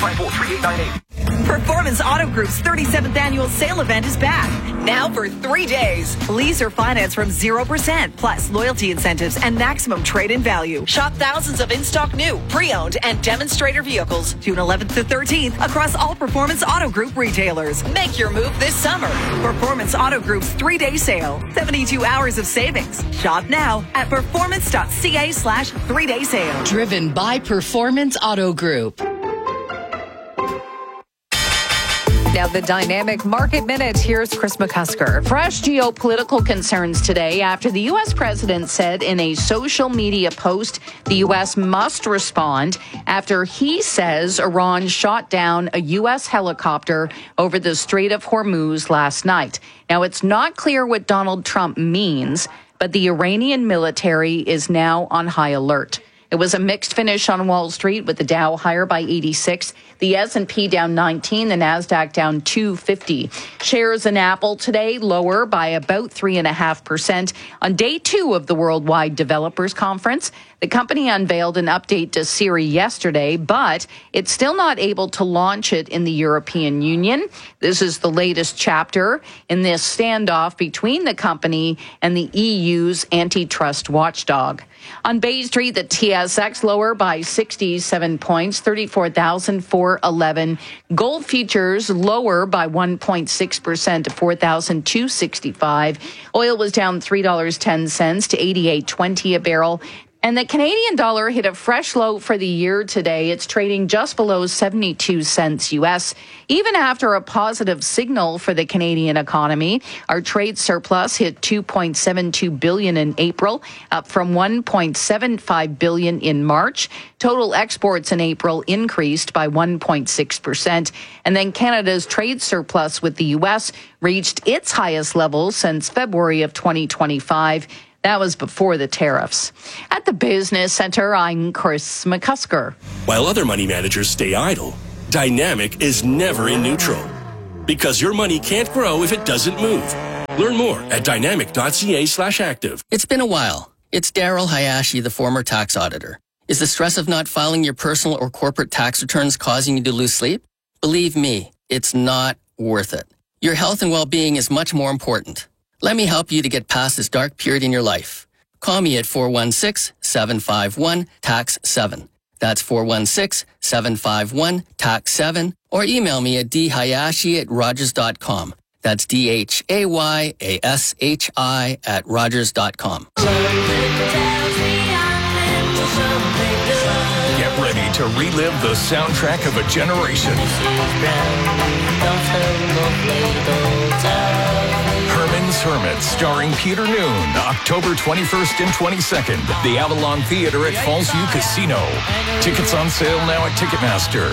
543898. Performance Auto Group's 37th annual sale event is back. Now for 3 days. Lease or finance from 0%, plus loyalty incentives and maximum trade-in value. Shop thousands of in-stock new, pre-owned, and demonstrator vehicles June 11th to 13th across all Performance Auto Group retailers. Make your move this summer. Performance Auto Group's 3-day sale. 72 hours of savings. Shop now at performance.ca/3-day sale. Driven by Performance Auto Group. Now the Dynamic Market Minute. Here's Chris McCusker. Fresh geopolitical concerns today after the U.S. president said in a social media post the U.S. must respond after he says Iran shot down a U.S. helicopter over the Strait of Hormuz last night. Now, it's not clear what Donald Trump means, but the Iranian military is now on high alert. It was a mixed finish on Wall Street with the Dow higher by 86, the S&P down 19, the Nasdaq down 250. Shares in Apple today lower by about 3.5%. On day 2 of the Worldwide Developers Conference, the company unveiled an update to Siri yesterday, but it's still not able to launch it in the European Union. This is the latest chapter in this standoff between the company and the EU's antitrust watchdog. On Bay Street, the TSX lower by 67 points, 34,411. Gold futures lower by 1.6% to 4,265. Oil was down $3.10 to 88.20 a barrel. And the Canadian dollar hit a fresh low for the year today. It's trading just below 72 cents U.S. Even after a positive signal for the Canadian economy, our trade surplus hit $2.72 billion in April, up from $1.75 billion in March. Total exports in April increased by 1.6%. And then Canada's trade surplus with the U.S. reached its highest level since February of 2025. That was before the tariffs. At the Business Center, I'm Chris McCusker. While other money managers stay idle, Dynamic is never in neutral. Because your money can't grow if it doesn't move. Learn more at dynamic.ca/active. It's been a while. It's Daryl Hayashi, the former tax auditor. Is the stress of not filing your personal or corporate tax returns causing you to lose sleep? Believe me, it's not worth it. Your health and well-being is much more important. Let me help you to get past this dark period in your life. Call me at 416-751-TAX-7. That's 416-751-TAX-7. Or email me at dhayashi@rogers.com. That's DHAYASHI@rogers.com. Get ready to relive the soundtrack of a generation. Herman's Hermits, starring Peter Noon, October 21st and 22nd. The Avalon Theater at Fallsview Casino. Tickets on sale now at Ticketmaster.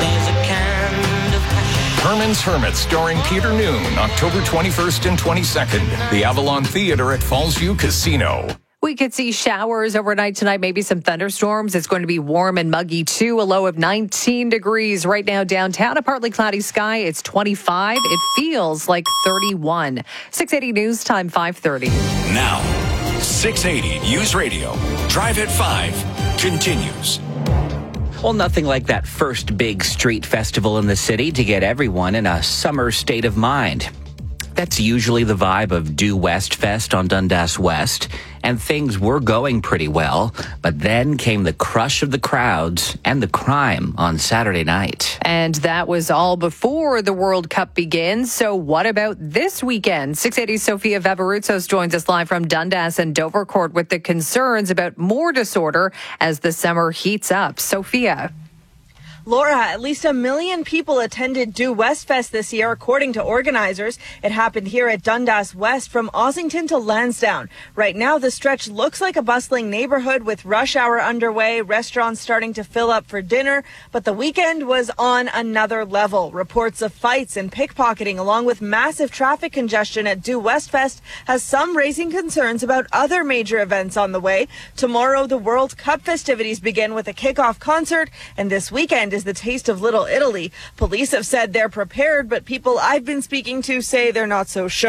Herman's Hermits, starring Peter Noon, October 21st and 22nd. The Avalon Theater at Fallsview Casino. We could see showers overnight tonight, maybe some thunderstorms. It's going to be warm and muggy, too. A low of 19 degrees right now downtown. A partly cloudy sky. It's 25. It feels like 31. 680 News Time, 5:30. Now, 680 News Radio. Drive at 5 continues. Well, nothing like that first big street festival in the city to get everyone in a summer state of mind. That's usually the vibe of Due West Fest on Dundas West, and things were going pretty well, but then came the crush of the crowds and the crime on Saturday night. And that was all before the World Cup begins. So what about this weekend? 680 Sophia Vavarutsos joins us live from Dundas and Dovercourt with the concerns about more disorder as the summer heats up. Sophia. Laura, at least 1 million people attended Due West Fest this year, according to organizers. It happened here at Dundas West from Ossington to Lansdowne. Right now, the stretch looks like a bustling neighborhood with rush hour underway, restaurants starting to fill up for dinner. But the weekend was on another level. Reports of fights and pickpocketing, along with massive traffic congestion at Due West Fest, has some raising concerns about other major events on the way. Tomorrow, the World Cup festivities begin with a kickoff concert, and this weekend is the taste of Little Italy. Police have said they're prepared, but people I've been speaking to say they're not so sure.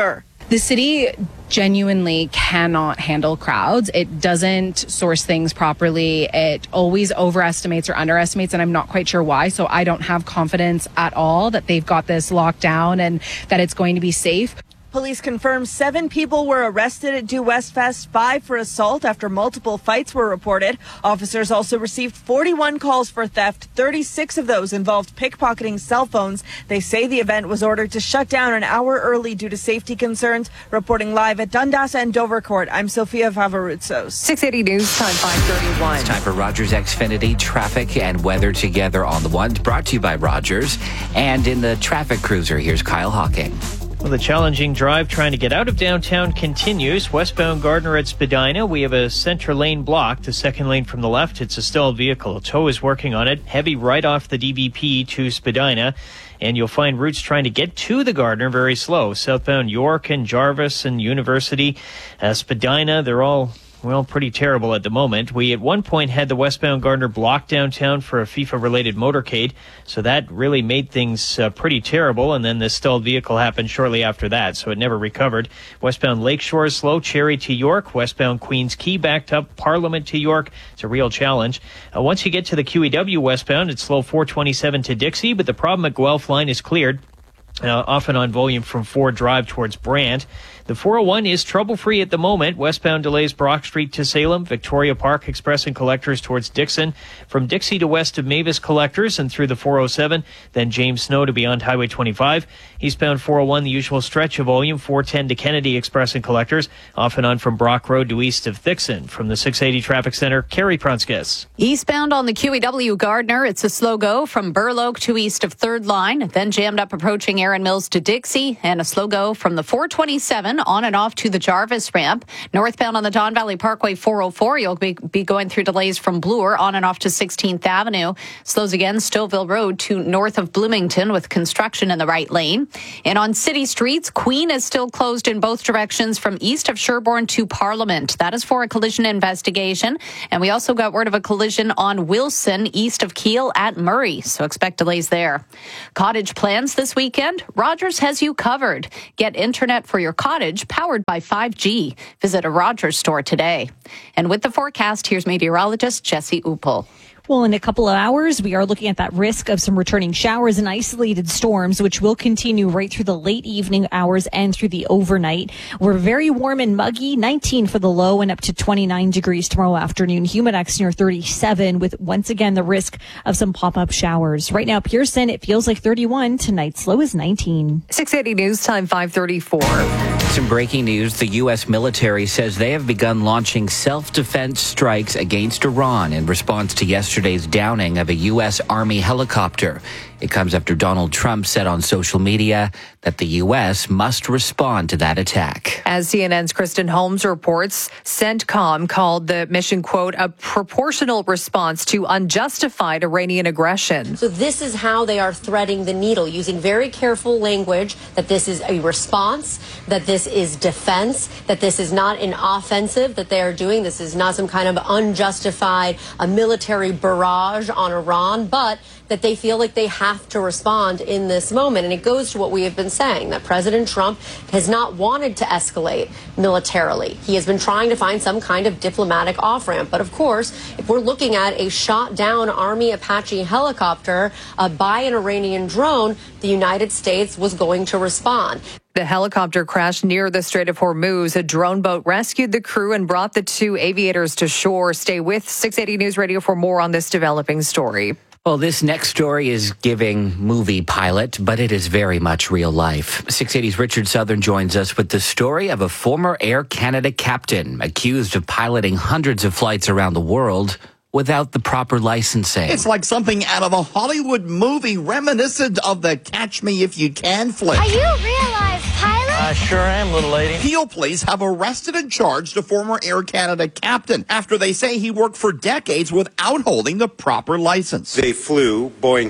The city genuinely cannot handle crowds. It doesn't source things properly. It always overestimates or underestimates, and I'm not quite sure why. So I don't have confidence at all that they've got this locked down and that it's going to be safe. Police confirmed 7 people were arrested at Due West Fest, 5 for assault after multiple fights were reported. Officers also received 41 calls for theft. 36 of those involved pickpocketing cell phones. They say the event was ordered to shut down an hour early due to safety concerns. Reporting live at Dundas and Dovercourt, I'm Sophia Favaroutsos. 680 News Time, 5:31. It's time for Rogers Xfinity traffic and weather together on the one. Brought to you by Rogers. And in the traffic cruiser, here's Kyle Hawking. Well, the challenging drive trying to get out of downtown continues. Westbound Gardner at Spadina, we have a center lane blocked. The second lane from the left, it's a stalled vehicle. A tow is working on it. Heavy right off the DVP to Spadina. And you'll find routes trying to get to the Gardner very slow. Southbound York and Jarvis and University. Spadina, they're all pretty terrible at the moment. We at one point had the westbound Gardner blocked downtown for a FIFA-related motorcade, so that really made things pretty terrible, and then the stalled vehicle happened shortly after that, so it never recovered. Westbound Lakeshore is slow, Cherry to York. Westbound Queens Quay backed up, Parliament to York. It's a real challenge. Once you get to the QEW westbound, it's slow 427 to Dixie, but the problem at Guelph line is cleared. Often on volume from Ford Drive towards Brant. The 401 is trouble-free at the moment. Westbound delays Brock Street to Salem, Victoria Park Express and Collectors towards Dixon, from Dixie to west of Mavis Collectors and through the 407, then James Snow to beyond Highway 25. Eastbound 401, the usual stretch of volume, 410 to Kennedy Express and Collectors, off and on from Brock Road to east of Thixon. From the 680 Traffic Center, Carrie Prunskis. Eastbound on the QEW Gardner, it's a slow go from Burloak to east of 3rd Line, then jammed up approaching Aaron Mills to Dixie, and a slow go from the 427 on and off to the Jarvis ramp. Northbound on the Don Valley Parkway 404, you'll be going through delays from Bloor on and off to 16th Avenue. Slows again Stouffville Road to north of Bloomington with construction in the right lane. And on city streets, Queen is still closed in both directions from east of Sherbourne to Parliament. That is for a collision investigation. And we also got word of a collision on Wilson east of Keele at Murray. So expect delays there. Cottage plans this weekend? Rogers has you covered. Get internet for your cottage powered by 5G. Visit a Rogers store today. And with the forecast, here's meteorologist Jesse Uppel. Well, in a couple of hours, we are looking at that risk of some returning showers and isolated storms, which will continue right through the late evening hours and through the overnight. We're very warm and muggy, 19 for the low and up to 29 degrees tomorrow afternoon. Humidex near 37 with, once again, the risk of some pop-up showers. Right now, Pearson, it feels like 31. Tonight's low is 19. 680 News Time, 5:34. Some breaking news. The U.S. military says they have begun launching self-defense strikes against Iran in response to yesterday's downing of a U.S. Army helicopter. It comes after Donald Trump said on social media that the U.S. must respond to that attack. As CNN's Kristen Holmes reports, CENTCOM called the mission, quote, a proportional response to unjustified Iranian aggression. So this is how they are threading the needle, using very careful language that this is a response, that this is defense, that this is not an offensive that they are doing. This is not some kind of unjustified military barrage on Iran, but that they feel like they have to respond in this moment. And it goes to what we have been saying, that President Trump has not wanted to escalate militarily. He has been trying to find some kind of diplomatic off-ramp. But of course, if we're looking at a shot-down Army Apache helicopter by an Iranian drone, the United States was going to respond. The helicopter crashed near the Strait of Hormuz. A drone boat rescued the crew and brought the 2 aviators to shore. Stay with 680 News Radio for more on this developing story. Well, this next story is giving movie pilot, but it is very much real life. 680's Richard Southern joins us with the story of a former Air Canada captain accused of piloting hundreds of flights around the world without the proper licensing. It's like something out of a Hollywood movie reminiscent of the Catch Me If You Can flick. Are you a real life pilot? I sure am, little lady. Peel Police have arrested and charged a former Air Canada captain after they say he worked for decades without holding the proper license. They flew Boeing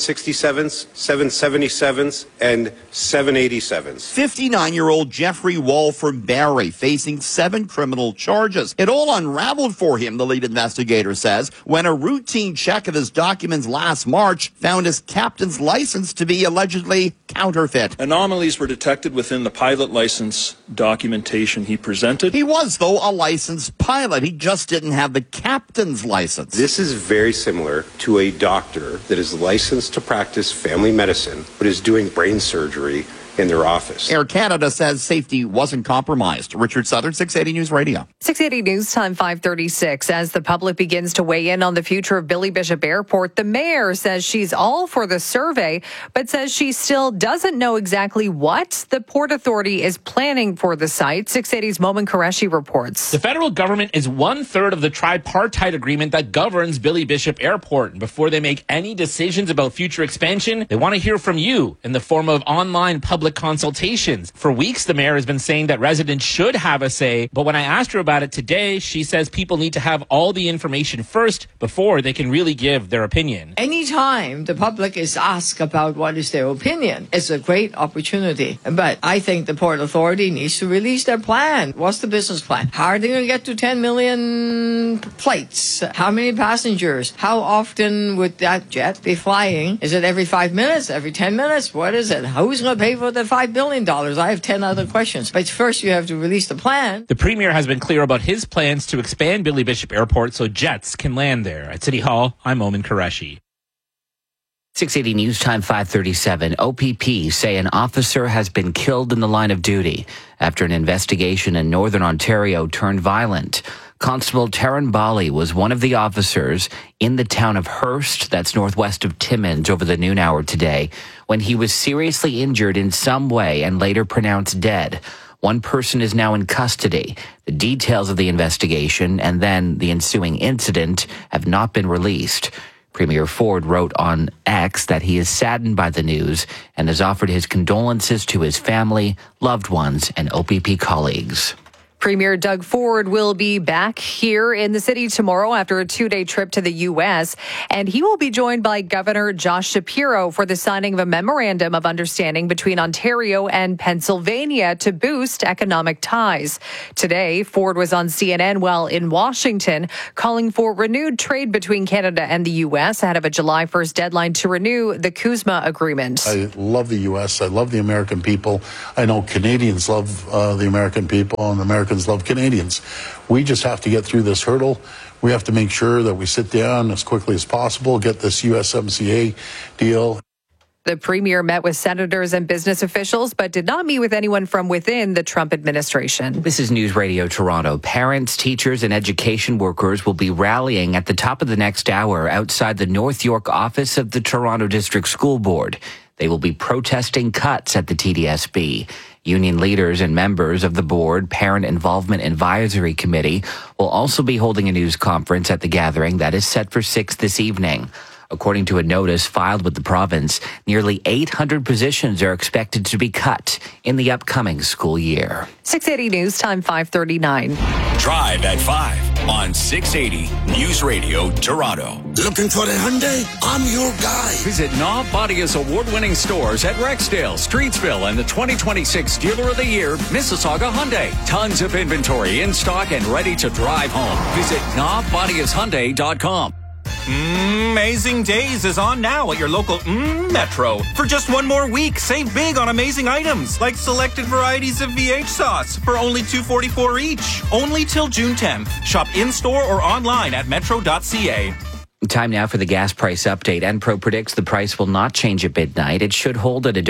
767s, 777s, and 787s. 59-year-old Jeffrey Wall from Barrie facing 7 criminal charges. It all unraveled for him, the lead investigator says, when a routine check of his documents last March found his captain's license to be allegedly counterfeit. Anomalies were detected within the pilot license documentation he presented. He was, though, a licensed pilot. He just didn't have the captain's license. This is very similar to a doctor that is licensed to practice family medicine, but is doing brain surgery in their office. Air Canada says safety wasn't compromised. Richard Southern, 680 News Radio. 680 News Time 5:36. As the public begins to weigh in on the future of Billy Bishop Airport, the mayor says she's all for the survey, but says she still doesn't know exactly what the Port Authority is planning for the site. 680's Momin Qureshi reports. The federal government is 1/3 of the tripartite agreement that governs Billy Bishop Airport. And before they make any decisions about future expansion, they want to hear from you in the form of online public consultations. For weeks, the mayor has been saying that residents should have a say, but when I asked her about it today, she says people need to have all the information first before they can really give their opinion. Anytime the public is asked about what is their opinion, it's a great opportunity. But I think the Port Authority needs to release their plan. What's the business plan? How are they going to get to 10 million flights? How many passengers? How often would that jet be flying? Is it every 5 minutes? Every 10 minutes? What is it? Who's going to pay for the $5 billion? I have 10 other questions. But first you have to release the plan. The premier has been clear about his plans to expand Billy Bishop Airport so jets can land there. At City Hall, I'm Momin Qureshi. 680 News Time 5:37. OPP say an officer has been killed in the line of duty after an investigation in Northern Ontario turned violent. Constable Taryn Bali was one of the officers in the town of Hearst, that's northwest of Timmins, over the noon hour today, when he was seriously injured in some way and later pronounced dead. One person is now in custody. The details of the investigation and then the ensuing incident have not been released. Premier Ford wrote on X that he is saddened by the news and has offered his condolences to his family, loved ones, and OPP colleagues. Premier Doug Ford will be back here in the city tomorrow after a 2-day trip to the U.S., and he will be joined by Governor Josh Shapiro for the signing of a memorandum of understanding between Ontario and Pennsylvania to boost economic ties. Today, Ford was on CNN while in Washington, calling for renewed trade between Canada and the U.S. ahead of a July 1st deadline to renew the CUSMA agreement. I love the U.S. I love the American people. I know Canadians love the American people, and Americans love Canadians. We just have to get through this hurdle. We have to make sure that we sit down as quickly as possible, get this USMCA deal. The premier met with senators and business officials, but did not meet with anyone from within the Trump administration. This is News Radio Toronto. Parents, teachers, and education workers will be rallying at the top of the next hour outside the North York office of the Toronto District School Board. They will be protesting cuts at the TDSB. Union leaders and members of the board Parent Involvement Advisory Committee will also be holding a news conference at the gathering that is set for 6 this evening. According to a notice filed with the province, nearly 800 positions are expected to be cut in the upcoming school year. 680 News Time 5:39. Drive at 5 on 680 News Radio Toronto. Looking for a Hyundai? I'm your guy. Visit Knob Bodia's award-winning stores at Rexdale, Streetsville, and the 2026 Dealer of the Year, Mississauga Hyundai. Tons of inventory in stock and ready to drive home. Visit knobbodiashyundai.com. Amazing Days is on now at your local Metro. For just one more week, save big on amazing items like selected varieties of VH sauce for only $2.44 each. Only till June 10th. Shop in-store or online at metro.ca. Time now for the gas price update. Enpro predicts the price will not change at midnight. It should hold at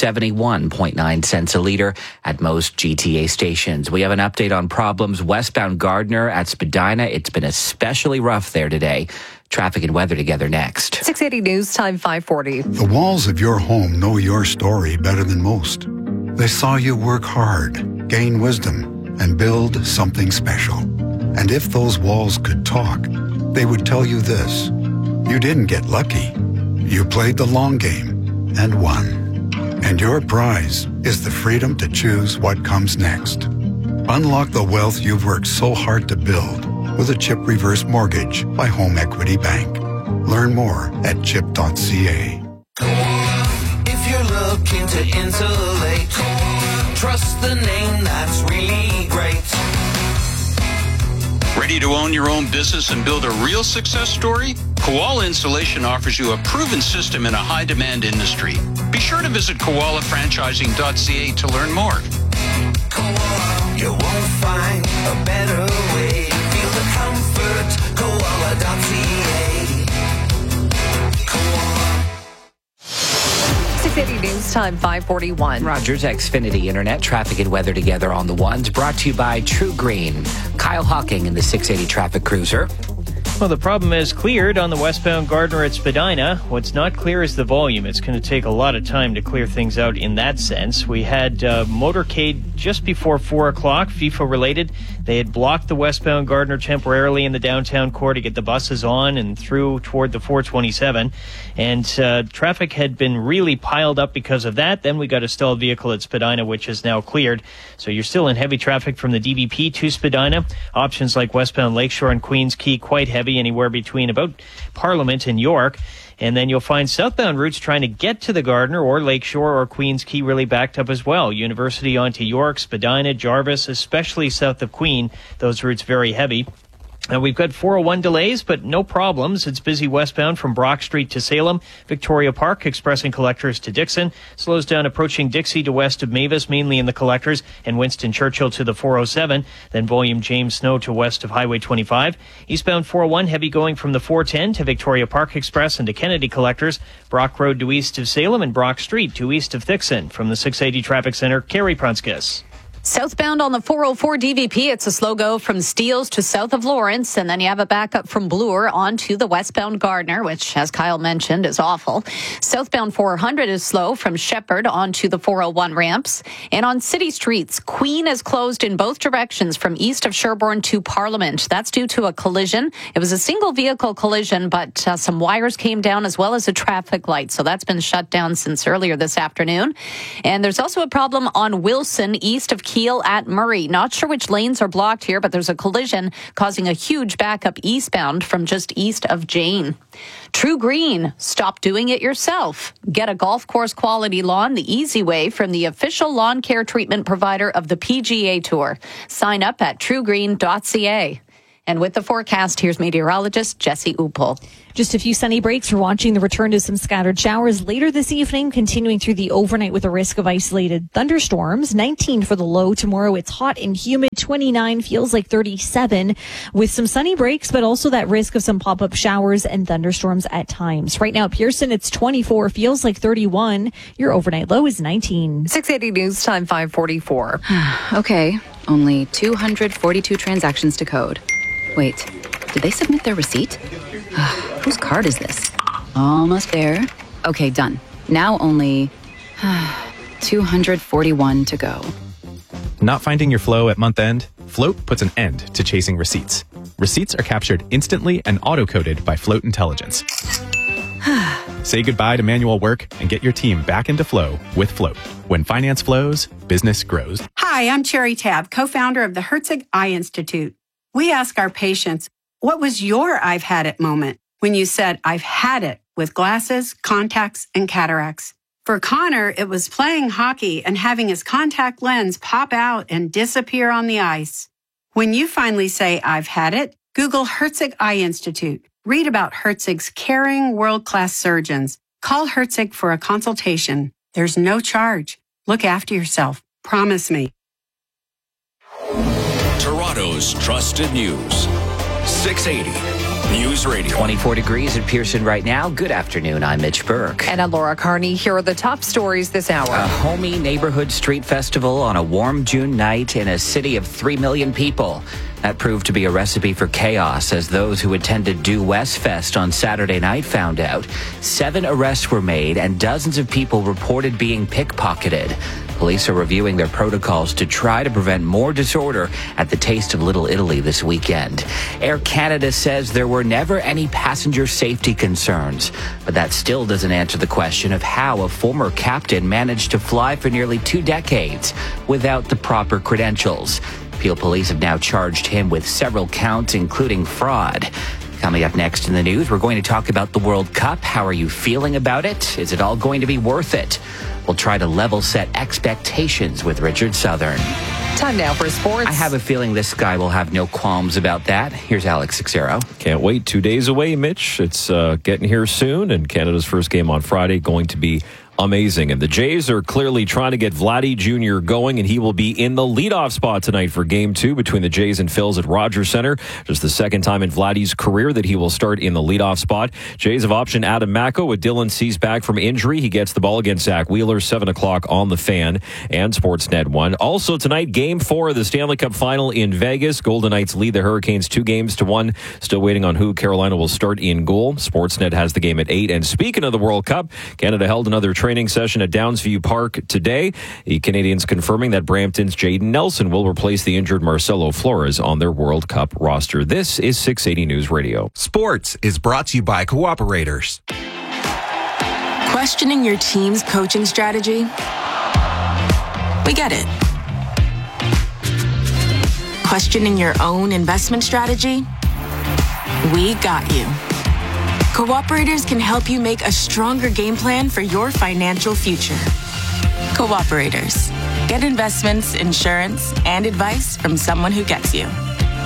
$1.71.9 a litre at most GTA stations. We have an update on problems westbound Gardner at Spadina. It's been especially rough there today. Traffic and weather together next. 680 News Time 540. The walls of your home know your story better than most. They saw you work hard, gain wisdom, and build something special. And if those walls could talk, they would tell you this: you didn't get lucky. You played the long game and won. And your prize is the freedom to choose what comes next. Unlock the wealth you've worked so hard to build with a CHIP Reverse Mortgage by Home Equity Bank. Learn more at chip.ca. If you're looking to insulate, trust the name that's really great. Ready to own your own business and build a real success story? Koala Installation offers you a proven system in a high-demand industry. Be sure to visit koalafranchising.ca to learn more. Koala, you won't find a better way. Feel the comfort, koala.ca. Koala. 680 News Time, 541. Rogers Xfinity Internet traffic and weather together on the ones, brought to you by True Green. Kyle Hawking in the 680 Traffic Cruiser. Well, the problem is cleared on the westbound Gardner at Spadina. What's not clear is the volume. It's going to take a lot of time to clear things out in that sense. We had motorcade just before 4 o'clock, FIFA related. They had blocked the westbound Gardner temporarily in the downtown core to get the buses on and through toward the 427. And traffic had been really piled up because of that. Then we got a stalled vehicle at Spadina, which is now cleared. So you're still in heavy traffic from the DVP to Spadina. Options like westbound Lakeshore and Queens Quay quite heavy, anywhere between about Parliament and York. And then you'll find southbound routes trying to get to the Gardner or Lakeshore or Queens Quay really backed up as well. University onto York, Spadina, Jarvis, especially south of Queen. Those routes very heavy. We've got 401 delays, but no problems. It's busy westbound from Brock Street to Salem, Victoria Park, Express and Collectors to Dixon. Slows down approaching Dixie to west of Mavis, mainly in the Collectors, and Winston Churchill to the 407. Then volume James Snow to west of Highway 25. Eastbound 401, heavy going from the 410 to Victoria Park Express and to Kennedy Collectors. Brock Road to east of Salem and Brock Street to east of Thixon. From the 680 Traffic Center, Carrie Prunskis. Southbound on the 404 DVP, it's a slow go from Steeles to south of Lawrence, and then you have a backup from Bloor onto the westbound Gardner, which, as Kyle mentioned, is awful. Southbound 400 is slow from Shepherd onto the 401 ramps. And on city streets, Queen is closed in both directions from east of Sherbourne to Parliament. That's due to a collision. It was a single vehicle collision, but some wires came down as well as a traffic light. So that's been shut down since earlier this afternoon. And there's also a problem on Wilson east of Keel at Murray. Not sure which lanes are blocked here, but there's a collision causing a huge backup eastbound from just east of Jane. True Green, stop doing it yourself. Get a golf course quality lawn the easy way from the official lawn care treatment provider of the PGA Tour. Sign up at truegreen.ca. And with the forecast, here's meteorologist Jesse Upel. Just a few sunny breaks. We're watching the return to some scattered showers later this evening, continuing through the overnight with a risk of isolated thunderstorms. 19 for the low tomorrow. It's hot and humid. 29 feels like 37 with some sunny breaks, but also that risk of some pop-up showers and thunderstorms at times. Right now, Pearson, it's 24, feels like 31. Your overnight low is 19. 680 News Time, 544. Okay, only 242 transactions to code. Wait, did they submit their receipt? Whose card is this? Almost there. Okay, done. Now only 241 to go. Not finding your flow at month end? Float puts an end to chasing receipts. Receipts are captured instantly and auto-coded by Float Intelligence. Say goodbye to manual work and get your team back into flow with Float. When finance flows, business grows. Hi, I'm Cherry Tab, co-founder of the Herzig Eye Institute. We ask our patients, what was your I've had it moment when you said, I've had it with glasses, contacts, and cataracts? For Connor, it was playing hockey and having his contact lens pop out and disappear on the ice. When you finally say, I've had it, Google Herzig Eye Institute. Read about Herzig's caring, world-class surgeons. Call Herzig for a consultation. There's no charge. Look after yourself. Promise me. Toronto's trusted news. 680 News Radio. 24 degrees in Pearson right now. Good afternoon. I'm Mitch Burke. And I'm Laura Carney. Here are the top stories this hour. A homey neighborhood street festival on a warm June night in a city of 3 million people. That proved to be a recipe for chaos as those who attended Due West Fest on Saturday night found out. 7 arrests were made and dozens of people reported being pickpocketed. Police are reviewing their protocols to try to prevent more disorder at the Taste of Little Italy this weekend. Air Canada says there were never any passenger safety concerns, but that still doesn't answer the question of how a former captain managed to fly for nearly 2 decades without the proper credentials. Peel police have now charged him with several counts, including fraud. Coming up next in the news, we're going to talk about the World Cup. How are you feeling about it? Is it all going to be worth it? We'll try to level set expectations with Richard Southern. Time now for sports. I have a feeling this guy will have no qualms about that. Here's Alex Sixero. Can't wait. 2 days away, Mitch. It's getting here soon, and Canada's first game on Friday going to be amazing. And the Jays are clearly trying to get Vladdy Jr. going, and he will be in the leadoff spot tonight for Game 2 between the Jays and Phils at Rogers Center. Just the second time in Vladdy's career that he will start in the leadoff spot. Jays have optioned Adam Macko with Dylan Cease back from injury. He gets the ball against Zach Wheeler, 7 o'clock on the Fan and Sportsnet 1. Also tonight, Game 4 of the Stanley Cup Final in Vegas. Golden Knights lead the Hurricanes 2-1. Still waiting on who Carolina will start in goal. Sportsnet has the game at 8. And speaking of the World Cup, Canada held another training session at Downsview Park today. The Canadians confirming that Brampton's Jaden Nelson will replace the injured Marcelo Flores on their World Cup roster. This is 680 News Radio. Sports is brought to you by Cooperators. Questioning your team's coaching strategy? We get it. Questioning your own investment strategy? We got you. Cooperators can help you make a stronger game plan for your financial future. Cooperators. Get investments, insurance, and advice from someone who gets you.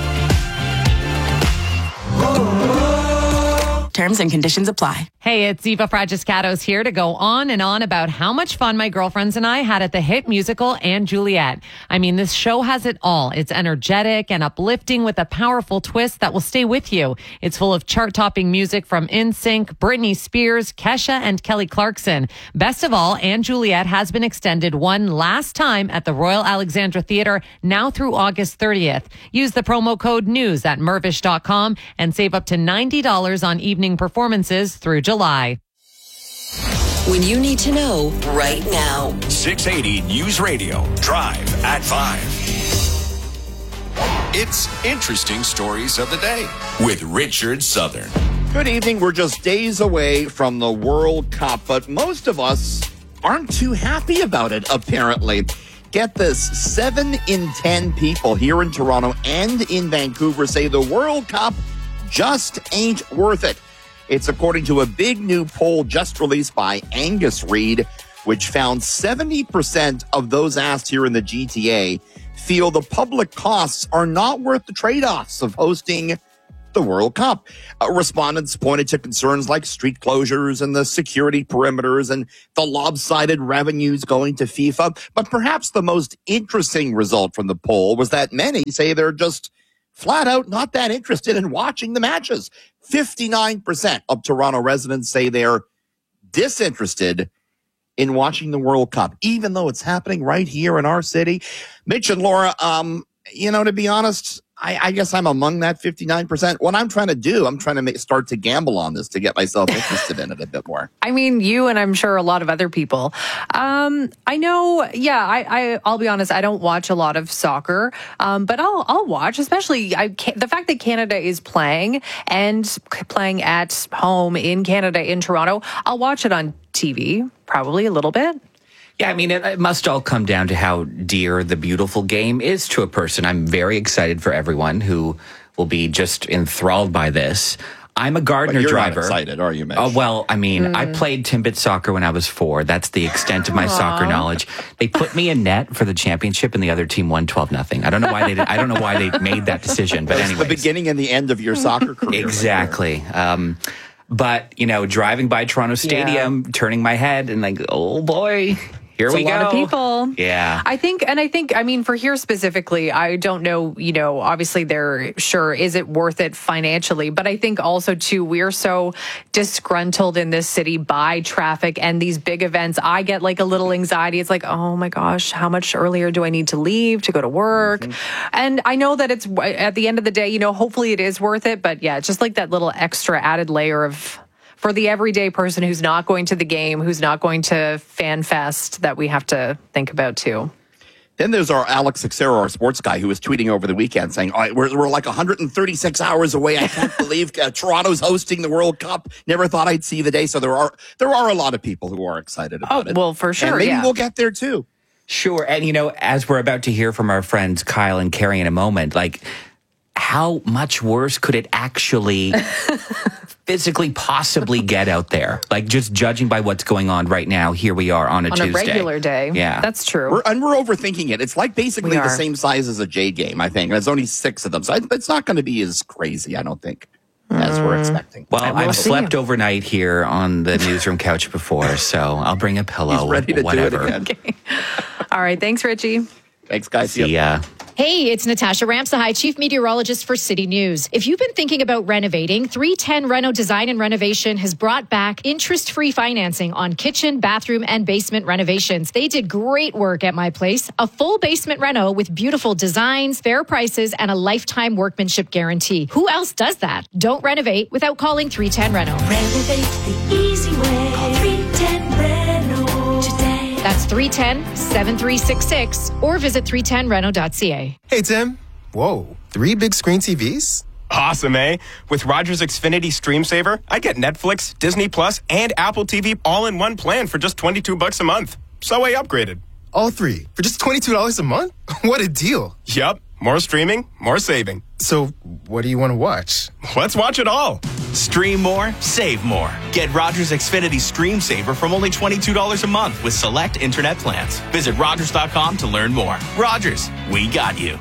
Terms and conditions apply. Hey, it's Eva Fragiscatos here to go on and on about how much fun my girlfriends and I had at the hit musical And Juliet. I mean, this show has it all. It's energetic and uplifting with a powerful twist that will stay with you. It's full of chart-topping music from NSYNC, Britney Spears, Kesha, and Kelly Clarkson. Best of all, And Juliet has been extended one last time at the Royal Alexandra Theatre, now through August 30th. Use the promo code NEWS at Mirvish.com and save up to $90 on evening performances through July. When you need to know right now. 680 News Radio. Drive at 5. It's Interesting Stories of the Day with Richard Southern. Good evening. We're just days away from the World Cup, but most of us aren't too happy about it, apparently. Get this, 7 in 10 people here in Toronto and in Vancouver say the World Cup just ain't worth it. It's according to a big new poll just released by Angus Reid, which found 70% of those asked here in the GTA feel the public costs are not worth the trade-offs of hosting the World Cup. Respondents pointed to concerns like street closures and the security perimeters and the lopsided revenues going to FIFA. But perhaps the most interesting result from the poll was that many say they're just flat out not that interested in watching the matches. 59% of Toronto residents say they're disinterested in watching the World Cup, even though it's happening right here in our city. Mitch and Laura, to be honest, I guess I'm among that 59%. What I'm trying to do, I'm trying to start to gamble on this to get myself interested in it a bit more. I mean, you and I'm sure a lot of other people. I know, I'll be honest, I don't watch a lot of soccer, but I'll watch, especially the fact that Canada is playing and playing at home in Canada, in Toronto. I'll watch it on TV, probably a little bit. Yeah, I mean, it must all come down to how dear the beautiful game is to a person. I'm very excited for everyone who will be just enthralled by this. I'm a Gardner you're driver. Not excited, are you, Mitch? Well, I mean, I played Timbit soccer when I was 4. That's the extent of my soccer knowledge. They put me in net for the championship, and the other team won 12-0. I don't know why I don't know why they made that decision, but anyway, the beginning and the end of your soccer career. Exactly. But driving by Toronto Stadium, turning my head, and like, oh boy. Here we go. A lot of people. Yeah. I think, for here specifically, I don't know, obviously is it worth it financially? But I think also too, we're so disgruntled in this city by traffic and these big events. I get like a little anxiety. It's like, oh my gosh, how much earlier do I need to leave to go to work? Mm-hmm. And I know that it's at the end of the day, hopefully it is worth it. But yeah, it's just like that little extra added layer of, for the everyday person who's not going to the game, who's not going to Fan Fest, that we have to think about too. Then there's our Alex Sixero, our sports guy, who was tweeting over the weekend saying, all right, we're like 136 hours away. I can't believe Toronto's hosting the World Cup. Never thought I'd see the day. So there are a lot of people who are excited about it. Well, for sure. And maybe we'll get there too. Sure. And, as we're about to hear from our friends Kyle and Carrie in a moment, like, how much worse could it actually physically possibly get out there? Like, just judging by what's going on right now, here we are on a Tuesday. On a regular day. Yeah. That's true. We're overthinking it. It's like basically the same size as a J game, I think. And there's only 6 of them. So it's not going to be as crazy, I don't think, as we're expecting. Well, I've slept overnight here on the newsroom couch before, so I'll bring a pillow. He's ready to whatever. do it again. Okay. All right. Thanks, Richie. Thanks, guys. See ya. Hey, it's Natasha Ramsahai, Chief Meteorologist for City News. If you've been thinking about renovating, 310 Reno Design and Renovation has brought back interest-free financing on kitchen, bathroom, and basement renovations. They did great work at my place. A full basement reno with beautiful designs, fair prices, and a lifetime workmanship guarantee. Who else does that? Don't renovate without calling 310 Reno. Renovate the easy way. Call 310 Reno today. That's 310-7366 or visit 310reno.ca. Hey, Tim. Whoa, 3 big screen TVs? Awesome, eh? With Rogers Xfinity Stream Saver, I get Netflix, Disney Plus, and Apple TV all in one plan for just $22 a month. So I upgraded. All 3 for just $22 a month? What a deal. Yup. More streaming, more saving. So, what do you want to watch? Let's watch it all. Stream more, save more. Get Rogers Xfinity Stream Saver from only $22 a month with select internet plans. Visit Rogers.com to learn more. Rogers, we got you.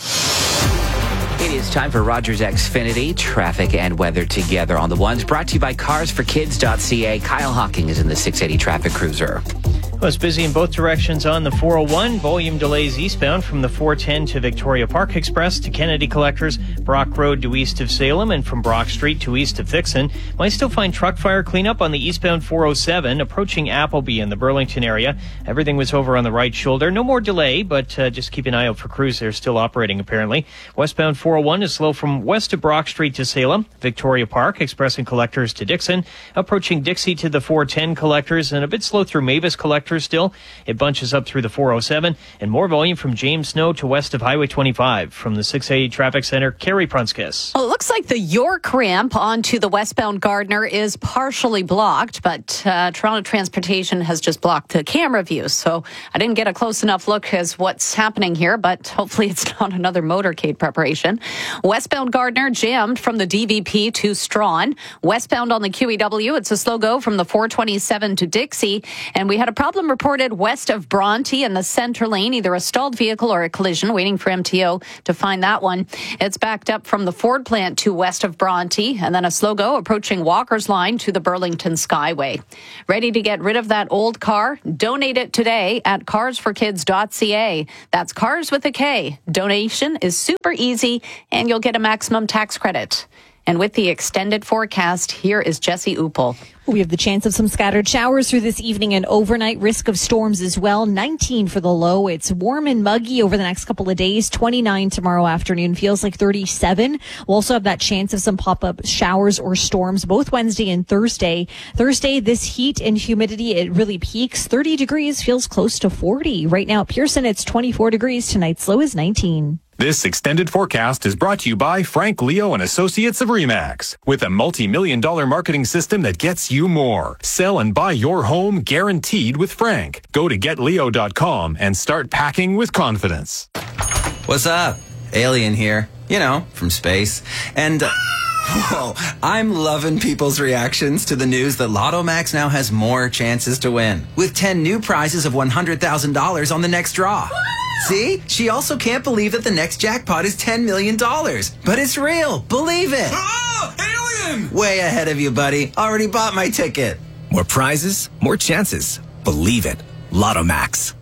It is time for Rogers Xfinity traffic and weather together on the ones, brought to you by carsforkids.ca. Kyle Hawking is in the 680 traffic cruiser. Well, it's busy in both directions on the 401. Volume delays eastbound from the 410 to Victoria Park Express to Kennedy Collectors, Brock Road to east of Salem, and from Brock Street to east of Thixon. Might still find truck fire cleanup on the eastbound 407 approaching Appleby in the Burlington area. Everything was over on the right shoulder. No more delay, but just keep an eye out for crews. They're still operating, apparently. Westbound 401 is slow from west of Brock Street to Salem, Victoria Park Express and Collectors to Dixon, approaching Dixie to the 410 Collectors, and a bit slow through Mavis Collectors. Still, it bunches up through the 407, and more volume from James Snow to west of Highway 25. From the 680 Traffic Center, Carrie Prunskis. Well, it looks like the York ramp onto the westbound Gardner is partially blocked, but Toronto Transportation has just blocked the camera view, so I didn't get a close enough look as what's happening here, but hopefully it's not another motorcade preparation. Westbound Gardner jammed from the DVP to Strawn. Westbound on the QEW, it's a slow go from the 427 to Dixie, and we had a problem reported west of Bronte in the center lane, either a stalled vehicle or a collision, waiting for MTO to find that one. It's backed up from the Ford plant to west of Bronte, and then a slow go approaching Walker's Line to the Burlington Skyway. Ready to get rid of that old car? Donate it today at carsforkids.ca. That's cars with a K. Donation is super easy, and you'll get a maximum tax credit. And with the extended forecast, here is Jesse Uppel. We have the chance of some scattered showers through this evening and overnight. Risk of storms as well. 19 for the low. It's warm and muggy over the next couple of days. 29 tomorrow afternoon. Feels like 37. We'll also have that chance of some pop-up showers or storms both Wednesday and Thursday. Thursday, this heat and humidity, it really peaks. 30 degrees feels close to 40. Right now at Pearson, it's 24 degrees. Tonight's low is 19. This extended forecast is brought to you by Frank Leo and Associates of RE/MAX. With a multi-million-dollar marketing system that gets you more. Sell and buy your home guaranteed with Frank. Go to getleo.com and start packing with confidence. What's up? Alien here. You know, from space. And, whoa, I'm loving people's reactions to the news that Lotto Max now has more chances to win. With 10 new prizes of $100,000 on the next draw. See? She also can't believe that the next jackpot is $10 million. But it's real. Believe it. Oh, alien! Way ahead of you, buddy. Already bought my ticket. More prizes, more chances. Believe it. Lotto Max.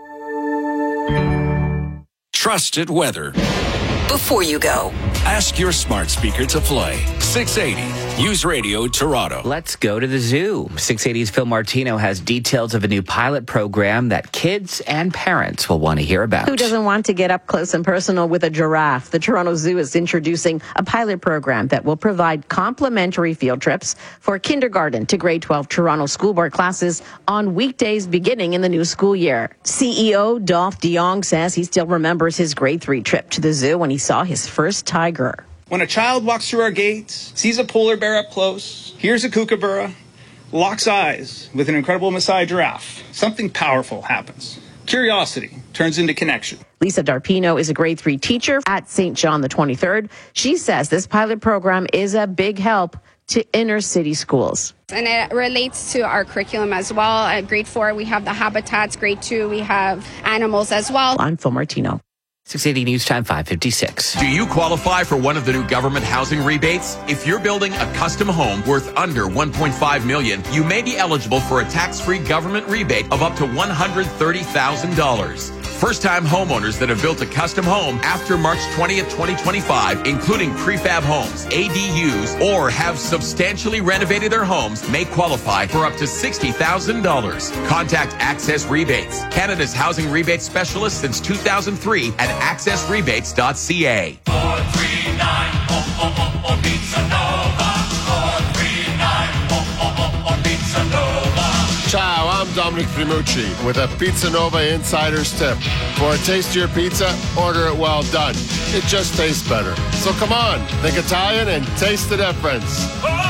Trusted weather. Before you go, ask your smart speaker to play 680 News Radio Toronto. Let's go to the zoo. 680's Phil Martino has details of a new pilot program that kids and parents will want to hear about. Who doesn't want to get up close and personal with a giraffe? The Toronto Zoo is introducing a pilot program that will provide complimentary field trips for kindergarten to grade 12 Toronto school board classes on weekdays beginning in the new school year. CEO Dolph DeYoung says he still remembers his grade 3 trip to the zoo when he saw his first tiger. When a child walks through our gates, sees a polar bear up close, hears a kookaburra, locks eyes with an incredible Maasai giraffe, something powerful happens. Curiosity turns into connection. Lisa Darpino is a grade 3 teacher at St. John the 23rd. She says this pilot program is a big help to inner city schools. And it relates to our curriculum as well. At grade 4, we have the habitats. Grade 2, we have animals as well. I'm Phil Martino. 680 News Time 5:56. Do you qualify for one of the new government housing rebates? If you're building a custom home worth under $1.5 million, you may be eligible for a tax-free government rebate of up to $130,000. First-time homeowners that have built a custom home after March 20th, 2025, including prefab homes, ADUs, or have substantially renovated their homes, may qualify for up to $60,000. Contact Access Rebates, Canada's housing rebate specialist since 2003 at accessrebates.ca. 439 Pizza Nova. 439 Pizza Nova. Ciao, I'm Dominic Primucci with a Pizza Nova Insider's Tip. For a tastier pizza, order it well done. It just tastes better. So come on, think Italian and taste the difference.